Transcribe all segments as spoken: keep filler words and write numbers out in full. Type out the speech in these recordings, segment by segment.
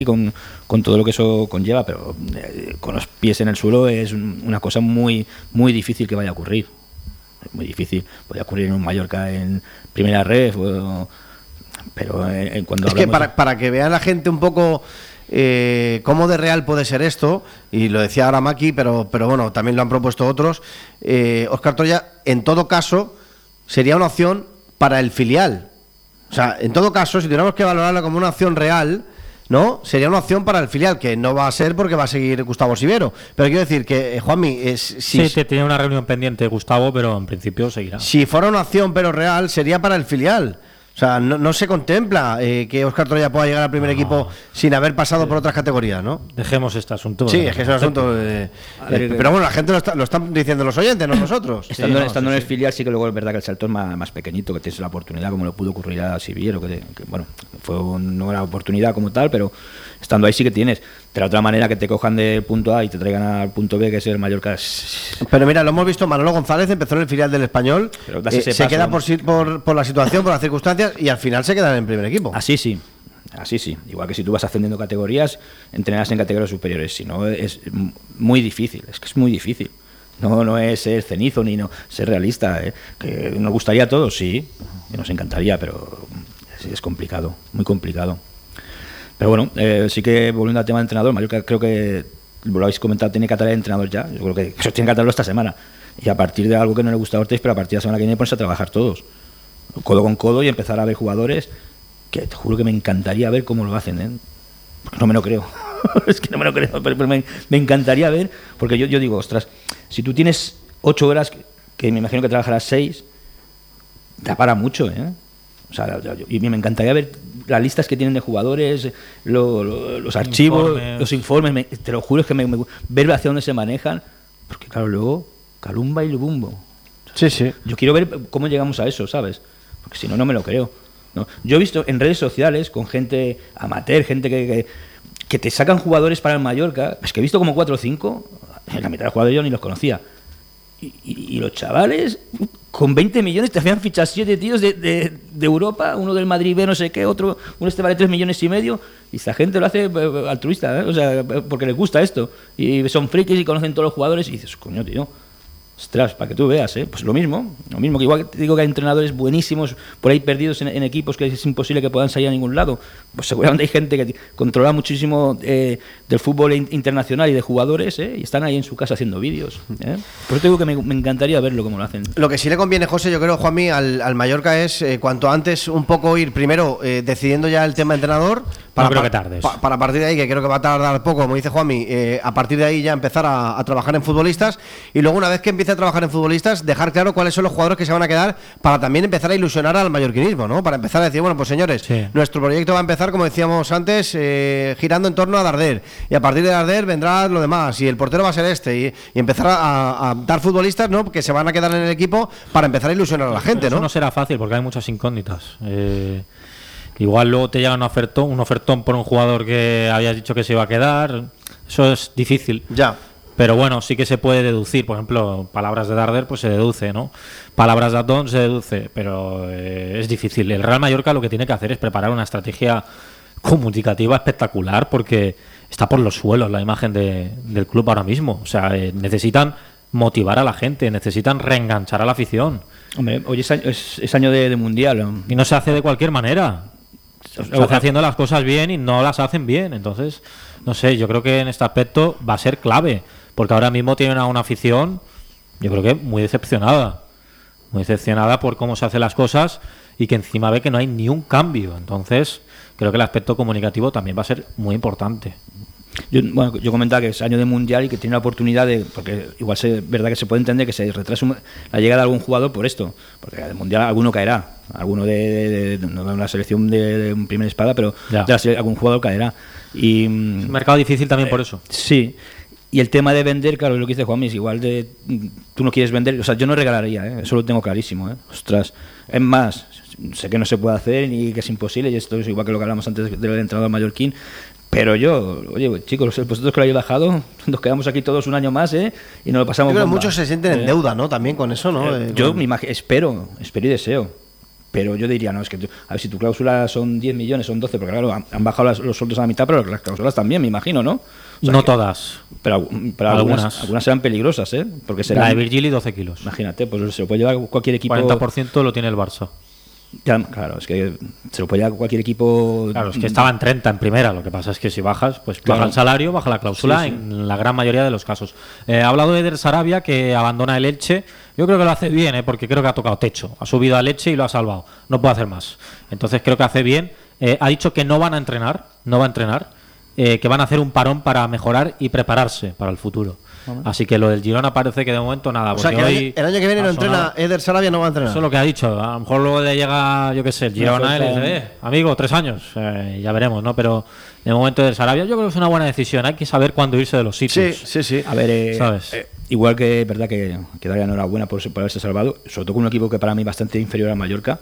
con, con todo lo que eso conlleva, pero eh, con los pies en el suelo es un, una cosa muy muy difícil que vaya a ocurrir. Muy difícil. Podría ocurrir en un Mallorca en primera ref, o, pero eh, cuando es que para, para que vea la gente un poco eh, cómo de real puede ser esto, y lo decía ahora Maki, pero, pero bueno, también lo han propuesto otros, eh, Óscar Troya, en todo caso, sería una opción para el filial. O sea, en todo caso, si tuviéramos que valorarla como una opción real, ¿no? Sería una opción para el filial, que no va a ser porque va a seguir Gustavo Sivero. Pero quiero decir que, eh, Juanmi, es, si, sí, te tiene una reunión pendiente Gustavo, pero en principio seguirá. Si fuera una opción pero real, sería para el filial. O sea, no, no se contempla eh, que Óscar Troya pueda llegar al primer no. equipo sin haber pasado por otras categorías, ¿no? Dejemos este asunto. Sí, es que es un asunto... Eh, eh, pero bueno, la gente lo, está, lo están diciendo los oyentes, no nosotros. Estando, sí, no, estando sí, en el sí. filial, sí que luego es verdad que el salto es más, más pequeñito, que tienes la oportunidad, como le pudo ocurrir a Siviero, que, que bueno, fue una buena oportunidad como tal, pero estando ahí sí que tienes. De la otra manera, que te cojan del punto A y te traigan al punto B, que es el Mallorca. Pero mira, lo hemos visto, Manolo González empezó en el filial del Español, eh, se paso, queda por, por, por la situación, por las circunstancias, y al final se queda en el primer equipo. Así sí, así sí. Igual que si tú vas ascendiendo categorías, entrenas en categorías superiores. Si no, es muy difícil, es que es muy difícil. No, no es ser cenizo ni no ser realista. ¿eh? Que nos gustaría a todos, sí, que nos encantaría, pero es, es complicado, muy complicado. Pero bueno, eh, sí que volviendo al tema de entrenador, Mallorca creo que, lo habéis comentado, tiene que atraer entrenador ya. Yo creo que eso tiene que atraerlo esta semana. Y a partir de algo que no le gusta a Ortiz, pero a partir de la semana que viene ponerse a trabajar todos. Codo con codo y empezar a ver jugadores que te juro que me encantaría ver cómo lo hacen, ¿eh? Porque no me lo creo. Es que no me lo creo, pero, pero me, me encantaría ver, porque yo, yo digo, ostras, si tú tienes ocho horas, que, que me imagino que trabajarás seis, te para mucho, ¿eh? O sea, yo, yo, y me encantaría ver las listas que tienen de jugadores, lo, lo, los archivos, informes. los informes, me, te lo juro, es que me, me, ver hacia dónde se manejan, porque claro, luego, Calumba y Lubumbo. Sí, sí. Yo quiero ver cómo llegamos a eso, ¿sabes? Porque si no, no me lo creo, ¿no? Yo he visto en redes sociales con gente amateur, gente que, que, que te sacan jugadores para el Mallorca, es que he visto como cuatro o cinco, en la mitad de los jugadores yo ni los conocía. Y, y, y los chavales con veinte millones te hacían fichar siete tíos de, de, de Europa, uno del Madrid B, no sé qué, otro, uno este vale tres millones y medio, y esta gente lo hace altruista, ¿eh? O sea, porque les gusta esto, y son frikis y conocen todos los jugadores, y dices, coño, tío, ostras, para que tú veas, ¿eh? Pues lo mismo, lo mismo, que igual que te digo que hay entrenadores buenísimos por ahí perdidos en, en equipos que es imposible que puedan salir a ningún lado, pues seguramente hay gente que controla muchísimo eh, del fútbol internacional y de jugadores, ¿eh? Y están ahí en su casa haciendo vídeos, ¿eh? Por eso te digo que me, me encantaría verlo cómo lo hacen. Lo que sí le conviene, José, yo creo, Juanmi, al, al Mallorca es eh, cuanto antes un poco ir primero eh, decidiendo ya el tema entrenador, para, no creo que tardes. Pa, para partir de ahí, que creo que va a tardar poco, como dice Juanmi, eh, a partir de ahí ya empezar a, a trabajar en futbolistas, y luego una vez que empiece a trabajar en futbolistas, dejar claro cuáles son los jugadores que se van a quedar, para también empezar a ilusionar al mallorquinismo, ¿no? Para empezar a decir, bueno, pues señores, sí. nuestro proyecto va a empezar, como decíamos antes, eh, girando en torno a Darder, y a partir de Darder vendrá lo demás, y el portero va a ser este, y, y empezar a, a dar futbolistas, ¿no? Que se van a quedar en el equipo para empezar a ilusionar a la gente, Eso ¿no? no será fácil porque hay muchas incógnitas. Eh, igual luego te llega un ofertón, un ofertón por un jugador que habías dicho que se iba a quedar. Eso es difícil. Ya. Pero bueno, sí que se puede deducir. Por ejemplo, palabras de Darder, pues se deduce, ¿no? Palabras de Atón se deduce, pero eh, es difícil. El Real Mallorca lo que tiene que hacer es preparar una estrategia comunicativa espectacular, porque está por los suelos la imagen de, del club ahora mismo. O sea, eh, necesitan motivar a la gente, necesitan reenganchar a la afición. Hombre, hoy es año, es, es año de, de mundial. Y no se hace de cualquier manera. Se hace haciendo las cosas bien y no las hacen bien. Entonces, no sé, yo creo que en este aspecto va a ser clave, porque ahora mismo tienen a una afición, yo creo que muy decepcionada. Muy decepcionada por cómo se hacen las cosas y que encima ve que no hay ni un cambio. Entonces, creo que el aspecto comunicativo también va a ser muy importante. Yo, bueno, yo comentaba que es año de mundial y que tiene la oportunidad de, porque igual es verdad que se puede entender que se retrase la llegada de algún jugador por esto, porque el mundial alguno caerá, alguno de, de, de no de la selección de, de un primer espada, pero de la, algún jugador caerá. Y, es un mercado difícil también eh, por eso. Sí. Y el tema de vender, claro, lo que dice Juanmi, es igual de... Tú no quieres vender... O sea, yo no regalaría, ¿eh? Eso lo tengo clarísimo, ¿eh? Ostras. Es más, sé que no se puede hacer y que es imposible, y esto es igual que lo que hablamos antes del entrenador mallorquín, pero yo, oye, chicos, vosotros que lo habéis bajado, nos quedamos aquí todos un año más, ¿eh? Y nos lo pasamos... Yo creo que muchos se sienten en deuda, ¿no? También con eso, ¿no? Eh, eh, yo con... me imag- espero, espero y deseo Pero yo diría, no, es que tú, a ver, si tu cláusula son diez millones, son doce, porque claro, han, han bajado las, los sueldos a la mitad, pero las cláusulas también, me imagino, ¿no? O sea, no que, todas. Pero, pero algunas. algunas, algunas serán peligrosas, ¿eh? Porque serán, la de Virgili, doce kilos. Imagínate, pues se lo puede llevar cualquier equipo. cuarenta por ciento lo tiene el Barça. Ya, claro, es que se lo puede llevar cualquier equipo. Claro, es que estaba en treinta en primera. Lo que pasa es que si bajas, pues Claro. baja el salario, baja la cláusula, Sí, sí. en la gran mayoría de los casos. Eh, ha hablado de Eder Sarabia, que abandona el Elche. Yo creo que lo hace bien, ¿eh? Porque creo que ha tocado techo. Ha subido al Elche y lo ha salvado. No puede hacer más. Entonces creo que hace bien. Eh, ha dicho que no van a entrenar, no va a entrenar, eh, que van a hacer un parón para mejorar y prepararse para el futuro. Así que lo del Girona parece que de momento nada. O sea, que porque el hoy año, el año que viene ha no entrena, sonado- Eder Sarabia no va a entrenar. Eso es lo que ha dicho. A lo mejor luego le llega, yo qué sé, el Girona y le oferta- dice, eh, amigo, tres años. Eh, ya veremos, ¿no? Pero de momento del Sarabia yo creo que es una buena decisión. Hay que saber cuándo irse de los Sí, sitios. sí, sí. A ver, eh, ¿Sabes? eh, igual que es verdad que, que daría enhorabuena por, por haberse salvado, sobre todo con un equipo que para mí bastante inferior al Mallorca,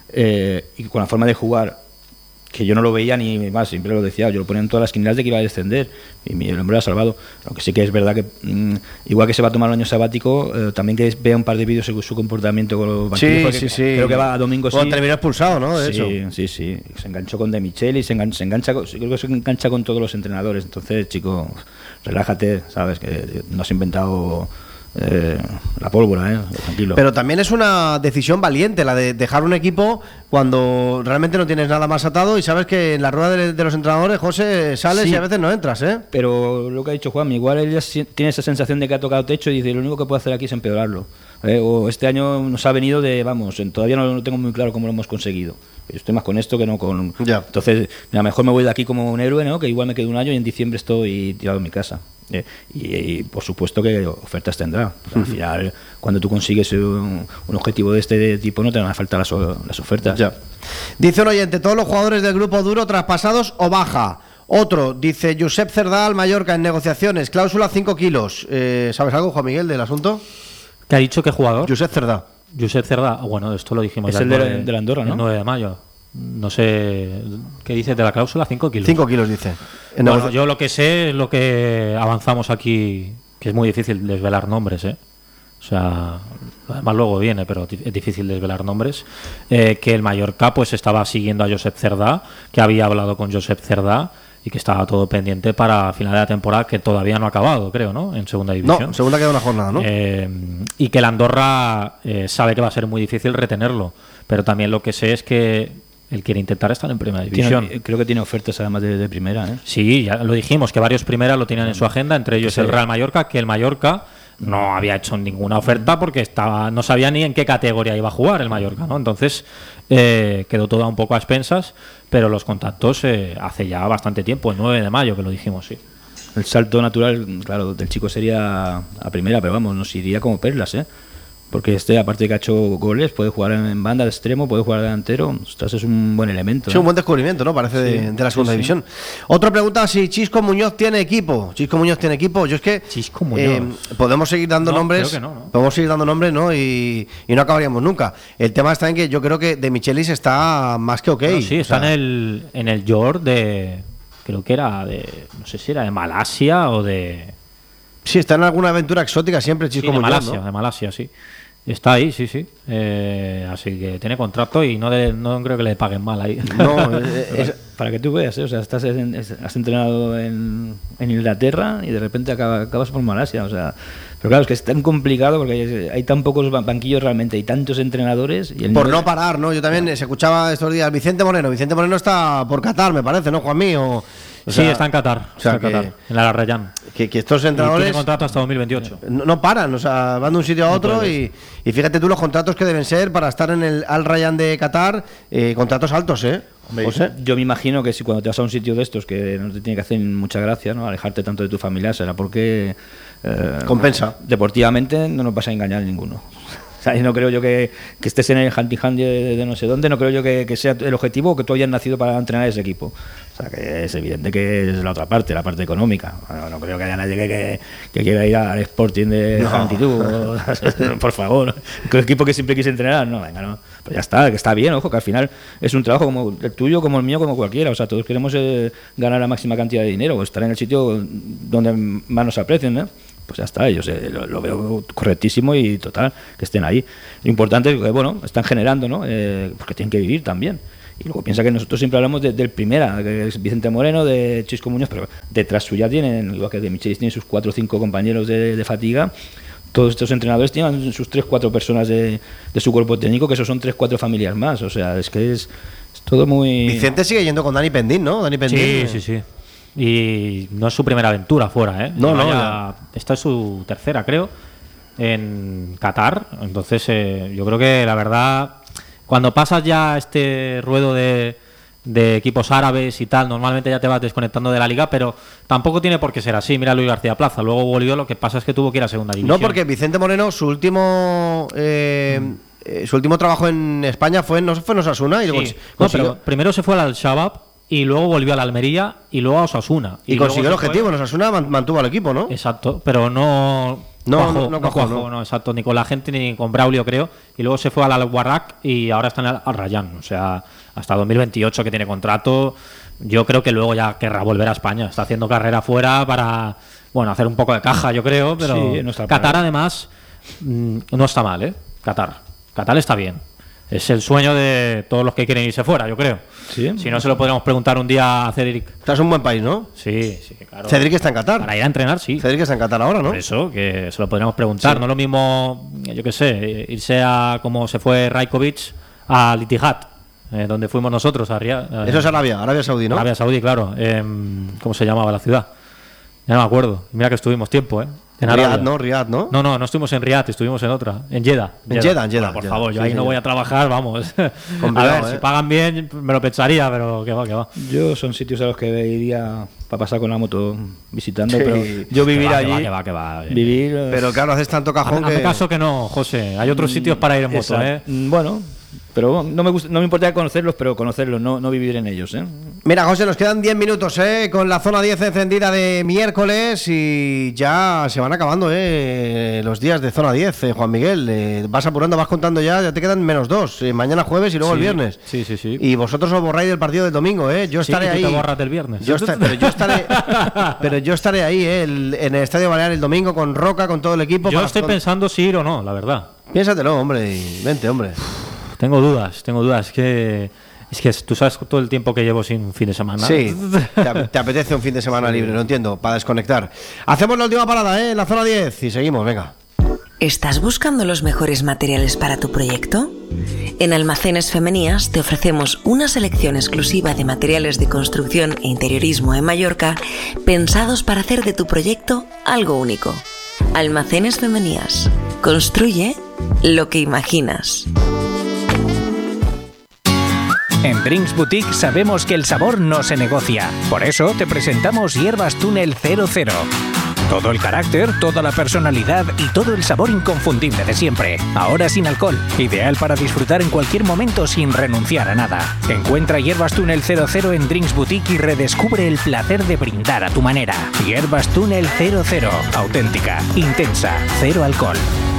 eh, y con la forma de jugar, que yo no lo veía ni más, siempre lo decía, yo lo ponía en todas las quinielas de que iba a descender, y mi el hombre lo ha salvado. Aunque sí que es verdad que, mm, igual que se va a tomar un año sabático, eh, también que vea un par de vídeos sobre su comportamiento con los banquillos, Sí, porque sí, sí. creo que va a domingo sí. Bueno, terminó expulsado, ¿no? De sí, hecho. sí, sí. Se enganchó con De Michel y se engancha, se engancha con, creo que se engancha con todos los entrenadores. Entonces, chico, relájate, sabes que no has inventado eh, la pólvora, ¿eh? Tranquilo. Pero también es una decisión valiente la de dejar un equipo cuando realmente no tienes nada más atado y sabes que en la rueda de, de los entrenadores, José, sales Sí. y a veces no entras, ¿eh? Pero lo que ha dicho Juan, igual él ya si- tiene esa sensación de que ha tocado techo y dice, lo único que puedo hacer aquí es empeorarlo. ¿eh? O este año nos ha venido de, vamos, en- todavía no, no tengo muy claro cómo lo hemos conseguido. Yo estoy más con esto que no con... Ya. Entonces, mira, mejor me voy de aquí como un héroe, ¿no? Que igual me quedo un año y en diciembre estoy tirado en mi casa. ¿eh? Y, y, por supuesto que ofertas tendrá. Porque al final, cuando tú consigues un, un objetivo de este tipo, no te van a faltar las, o- las ofertas. Ya. Dice un oyente, todos los jugadores del grupo duro traspasados o baja. Otro, dice Josep Cerdá al Mallorca en negociaciones, cláusula cinco kilos. Eh, ¿Sabes algo, Juan Miguel, del asunto? ¿Qué ha dicho? ¿Qué jugador? Josep Cerdá. Josep Cerdá. Bueno, esto lo dijimos Es ya el de la- nueve- de la Andorra, ¿no? el nueve de mayo. No sé. ¿Qué dices de la cláusula? cinco kilos. cinco kilos, dice. En Bueno, negocia- yo lo que sé es lo que avanzamos aquí, que es muy difícil desvelar nombres, ¿eh? O sea, además luego viene, pero di- es difícil desvelar nombres. Eh, que el Mallorca pues estaba siguiendo a Josep Cerdá, que había hablado con Josep Cerdá y que estaba todo pendiente para final de la temporada, que todavía no ha acabado, creo, ¿no? En segunda división. No, segunda queda una jornada, ¿no? Eh, y que el Andorra eh, sabe que va a ser muy difícil retenerlo, pero también lo que sé es que él quiere intentar estar en primera división. Tiene- creo que tiene ofertas además de, de primera, ¿eh? Sí, ya lo dijimos, que varios primeras lo tienen en su agenda, entre ellos el Real Mallorca, que el Mallorca no había hecho ninguna oferta porque estaba no sabía ni en qué categoría iba a jugar el Mallorca, ¿no? Entonces eh, quedó todo un poco a expensas, pero los contactos eh, hace ya bastante tiempo, el nueve de mayo que lo dijimos, sí. El salto natural, claro, del chico sería a primera, pero vamos, nos iría como perlas, ¿eh? Porque este, aparte de que ha hecho goles, puede jugar en banda de extremo, puede jugar de delantero. Ostras, es un buen elemento. Sí, ¿eh? un buen descubrimiento, ¿no? Parece de, Sí, de la segunda sí, sí. división. Otra pregunta, si Chisco Muñoz tiene equipo. Chisco Muñoz tiene equipo. Yo es que Chisco Muñoz. eh, podemos seguir dando No, nombres. creo que no, ¿no? Podemos seguir dando nombres, ¿no? Y, y no acabaríamos nunca. El tema está en que yo creo que de Michelis está más que ok. Bueno, sí, O está sea, en el en el York de, creo que era de, no sé si era de Malasia o de Sí, está en alguna aventura exótica siempre Chisco sí, de Muñoz, Malasia, ¿no? de Malasia, sí. Está ahí, sí, sí. Eh, así que tiene contrato y no, de- no creo que le paguen mal ahí. No, eh, Pero es- para que tú veas, ¿eh? O sea, estás en- es- has entrenado en, en Inglaterra y de repente acaba- acabas por Malasia. O sea, pero claro, es que es tan complicado porque hay, hay tan pocos ba- banquillos realmente, hay tantos entrenadores. Y el por nivel- no parar, ¿no? Yo también eh, se escuchaba estos días Vicente Moreno. Vicente Moreno está por Qatar, me parece, ¿no, Juan mío? O Sí, sea, está en Qatar. o sea está en que- Qatar, en la Rayyan. Que, que estos Y tiene entrenadores contrato hasta dos mil veintiocho. no, no paran, o sea, van de un sitio a otro y, y fíjate tú los contratos que deben ser para estar en el Al Rayyan de Qatar, eh, contratos altos, ¿eh? Hombre, José. yo me imagino que si cuando te vas a un sitio de estos que no te tiene que hacer mucha gracia, ¿no? Alejarte tanto de tu familia, será porque eh, Compensa. Deportivamente no nos vas a engañar ninguno. O sea, y no creo yo que, que estés en el hunting hand de, de no sé dónde, no creo yo que, que sea el objetivo o que tú hayas nacido para entrenar ese equipo. O sea, que es evidente que es la otra parte, la parte económica. No, no creo que haya nadie que, que, que quiera ir al Sporting de No. Juventud, por favor. ¿Qué equipo que siempre quise entrenar? No, venga, no. Pues ya está, que está bien, ojo, que al final es un trabajo como el tuyo, como el mío, como cualquiera. O sea, todos queremos eh, ganar la máxima cantidad de dinero o estar en el sitio donde más nos aprecien, ¿no? pues ya está, yo sé, lo, lo veo correctísimo y total, que estén ahí. Lo importante es que, bueno, están generando, ¿no? Eh, porque tienen que vivir también. Y luego piensa que nosotros siempre hablamos de, del primera, que es Vicente Moreno, de Chisco Muñoz, pero detrás suya tienen, igual que de Michelis, tienen sus cuatro o cinco compañeros de, de fatiga. Todos estos entrenadores tienen sus tres cuatro personas de, de su cuerpo técnico, que esos son tres cuatro familias más. O sea, es que es, es todo muy... Vicente sigue yendo con Dani Pendín, ¿no? Dani Pendín. Sí, sí, sí. Y no es su primera aventura fuera, ¿eh? No, no. Ya, esta es su tercera, creo, en Qatar. Entonces, eh, yo creo que la verdad, cuando pasas ya este ruedo de, de equipos árabes y tal, normalmente ya te vas desconectando de la liga, pero tampoco tiene por qué ser así. Mira a Luis García Plaza, luego volvió, lo que pasa es que tuvo que ir a segunda división. No, porque Vicente Moreno, su último eh, mm. eh, su último trabajo en España fue, no fue en Osasuna. Y sí. luego No, pero primero se fue al Al-Shabaab y luego volvió a la Almería y luego a Osasuna. Y, y consiguió el objetivo, en Osasuna mantuvo al equipo, ¿no? Exacto, pero no... No, cuajo, no, no, no, cuajo, cuajo, no. no, exacto, ni con la gente ni con Braulio, creo. Y luego se fue al Al-Warraq y ahora está en el Al-Rayyan. O sea, hasta dos mil veintiocho que tiene contrato. Yo creo que luego ya querrá volver a España. Está haciendo carrera fuera para, bueno, hacer un poco de caja, yo creo. Pero sí, no está Qatar, además, mmm, no está mal, ¿eh? Qatar. Qatar está bien. Es el sueño de todos los que quieren irse fuera, yo creo. ¿Sí? Si no, se lo podríamos preguntar un día a Cedric. Es un buen país, ¿no? Sí, sí, claro. Cedric está en Qatar. Para ir a entrenar, sí. Cedric está en Qatar ahora, ¿no? Por eso, que se lo podríamos preguntar. Sí. No es lo mismo, yo qué sé, irse a como se fue Rajkovic al Ittihad, eh, donde fuimos nosotros. A Riyadh, eh, eso es Arabia, Arabia Saudí, ¿no? Arabia Saudí, claro. Eh, ¿Cómo se llamaba la ciudad? Ya no me acuerdo. Mira que estuvimos tiempo, ¿eh? En Riyadh, ¿no? Riyadh, ¿no? No, no, no estuvimos en Riyadh, estuvimos en otra, en Jeddah. En Jeddah, en Jeddah. Bueno, por Jeddah. favor, yo sí, ahí sí, no sí. voy a trabajar, vamos. Complicado, a ver, ¿eh? si pagan bien, me lo pensaría, pero que va, que va. Yo son sitios a los que iría para pasar con la moto visitando, Sí. pero yo vivir que va, allí, que va, que va, que va. vivir... Pero claro, haces tanto cajón Hazme que... caso que no, José. Hay otros sitios para ir en moto, Exacto. ¿eh? Bueno, pero no me gusta, no me importa conocerlos, pero conocerlos, no, no vivir en ellos, ¿eh? Mira, José, nos quedan diez minutos, ¿eh? Con la zona diez encendida de miércoles y ya se van acabando, ¿eh? Los días de zona diez, eh, Juan Miguel. Eh, vas apurando, vas contando ya, ya te quedan menos dos. Eh, mañana jueves y luego Sí, el viernes. sí, sí, sí. Y vosotros os borráis del partido del domingo, ¿eh? Yo Sí, estaré que tú ahí. te borras del viernes. Yo esta- pero yo estaré, pero yo estaré ahí, ¿eh? El- en el Estadio Balear el domingo con Roca, con todo el equipo. Yo para- estoy con- pensando si ir o no, la verdad. Piénsatelo, hombre, y vente, hombre. Tengo dudas, tengo dudas. Es que, es que tú sabes todo el tiempo que llevo sin fin de semana. Sí, te, ap- te apetece un fin de semana libre, lo entiendo, para desconectar. Hacemos la última parada, ¿eh? En la zona diez y seguimos, venga. ¿Estás buscando los mejores materiales para tu proyecto? En Almacenes Femenías te ofrecemos una selección exclusiva de materiales de construcción e interiorismo en Mallorca pensados para hacer de tu proyecto algo único. Almacenes Femenías. Construye lo que imaginas. En Drinks Boutique sabemos que el sabor no se negocia. Por eso te presentamos Hierbas Túnel cero cero. Todo el carácter, toda la personalidad y todo el sabor inconfundible de siempre. Ahora sin alcohol. Ideal para disfrutar en cualquier momento sin renunciar a nada. Encuentra Hierbas Túnel cero cero en Drinks Boutique y redescubre el placer de brindar a tu manera. Hierbas Túnel cero cero. Auténtica, intensa, cero alcohol.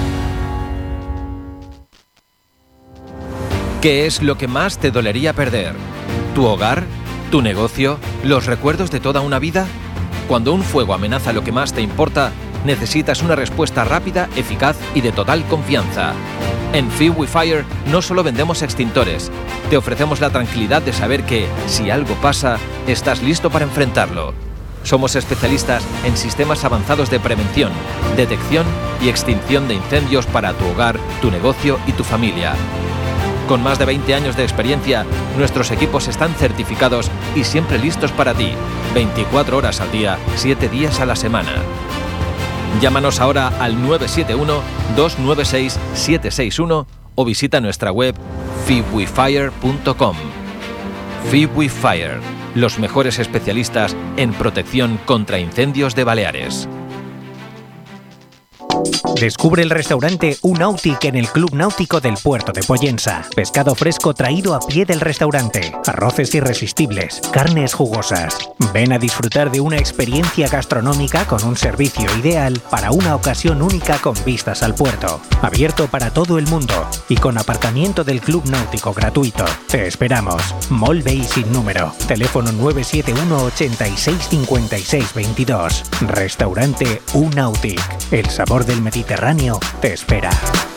¿Qué es lo que más te dolería perder? ¿Tu hogar? ¿Tu negocio? ¿Los recuerdos de toda una vida? Cuando un fuego amenaza lo que más te importa, necesitas una respuesta rápida, eficaz y de total confianza. En FeeWeFire no solo vendemos extintores, te ofrecemos la tranquilidad de saber que, si algo pasa, estás listo para enfrentarlo. Somos especialistas en sistemas avanzados de prevención, detección y extinción de incendios para tu hogar, tu negocio y tu familia. Con más de veinte años de experiencia, nuestros equipos están certificados y siempre listos para ti, veinticuatro horas al día, siete días a la semana. Llámanos ahora al nueve siete uno, dos nueve seis, siete seis uno o visita nuestra web feewefire punto com. FeeWeFire, los mejores especialistas en protección contra incendios de Baleares. Descubre el restaurante Unautic en el Club Náutico del Puerto de Pollensa. Pescado fresco traído a pie del restaurante. Arroces irresistibles. Carnes jugosas. Ven a disfrutar de una experiencia gastronómica con un servicio ideal para una ocasión única con vistas al puerto. Abierto para todo el mundo y con aparcamiento del Club Náutico gratuito. Te esperamos. Mall Bay sin número. Teléfono nueve siete uno ochenta y seis cincuenta y seis veintidós. Restaurante Unautic. El sabor del Mediterráneo te espera.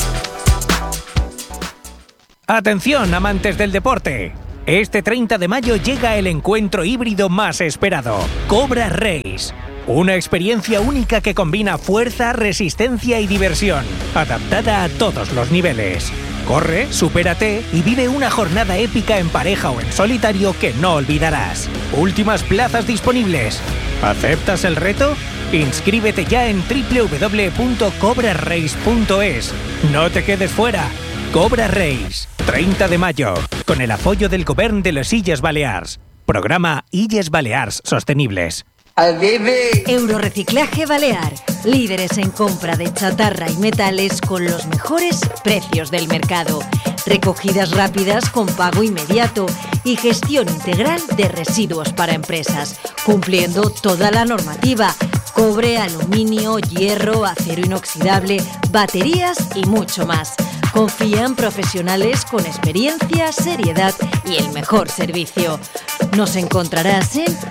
Atención, amantes del deporte. Este treinta de mayo llega el encuentro híbrido más esperado, Cobra Race. Una experiencia única que combina fuerza, resistencia y diversión, adaptada a todos los niveles. Corre, supérate y vive una jornada épica en pareja o en solitario que no olvidarás. Últimas plazas disponibles. ¿Aceptas el reto? Inscríbete ya en doble u doble u doble u punto cobra race punto es. No te quedes fuera. Cobra Race, treinta de mayo, con el apoyo del Govern de les Illes Balears. Programa Illes Balears Sostenibles. Eurorreciclaje Balear, líderes en compra de chatarra y metales con los mejores precios del mercado. Recogidas rápidas con pago inmediato y gestión integral de residuos para empresas, cumpliendo toda la normativa. Cobre, aluminio, hierro, acero inoxidable, baterías y mucho más. Confían profesionales con experiencia, seriedad y el mejor servicio. Nos encontrarás en